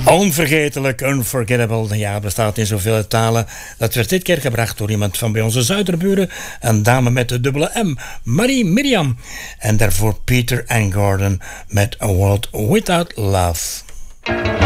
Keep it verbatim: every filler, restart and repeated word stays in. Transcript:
Onvergetelijk, unforgettable. Ja, bestaat in zoveel talen. Dat werd dit keer gebracht door iemand van bij onze zuiderburen. Een dame met de dubbele M, Marie Miriam. En daarvoor Peter and Gordon met A World Without Love.